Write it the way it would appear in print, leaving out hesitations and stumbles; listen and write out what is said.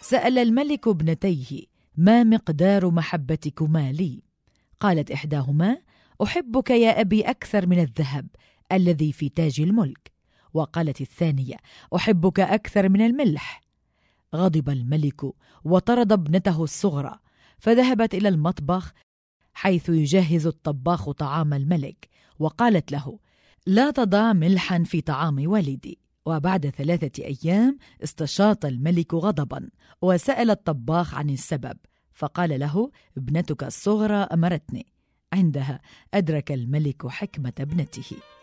سأل الملك ابنتيه: ما مقدار محبتكما لي؟ قالت إحداهما: أحبك يا أبي أكثر من الذهب الذي في تاج الملك. وقالت الثانية: أحبك أكثر من الملح. غضب الملك وطرد ابنته الصغرى، فذهبت إلى المطبخ حيث يجهز الطباخ طعام الملك، وقالت له: لا تضع ملحا في طعام والدي. وبعد 3 أيام استشاط الملك غضبا وسأل الطباخ عن السبب، فقال له: ابنتك الصغرى أمرتني. عندها أدرك الملك حكمة ابنته.